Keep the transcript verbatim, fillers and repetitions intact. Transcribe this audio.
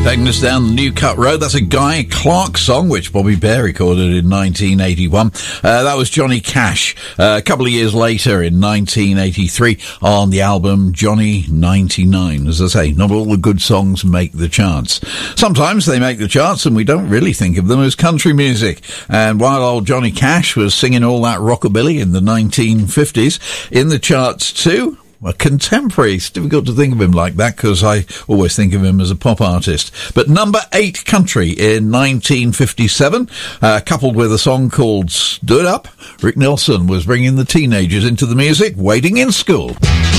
Taking us down the New Cut Road, that's a Guy Clark song, which Bobby Bear recorded in nineteen eighty-one. Uh, that was Johnny Cash. Uh, a couple of years later, in nineteen eighty-three, on the album Johnny ninety-nine. As I say, not all the good songs make the charts. Sometimes they make the charts, and we don't really think of them as country music. And while old Johnny Cash was singing all that rockabilly in the nineteen fifties, in the charts too, a contemporary. It's difficult to think of him like that because I always think of him as a pop artist. But number eight country in nineteen fifty-seven, uh, coupled with a song called Stood Up, Rick Nelson was bringing the teenagers into the music, Waiting in School.